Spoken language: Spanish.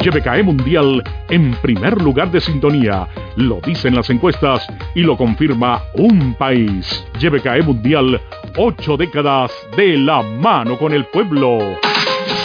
YBKE Mundial en primer lugar de sintonía. Lo dicen las encuestas y lo confirma un país. YBKE Mundial, 8 décadas de la mano con el pueblo.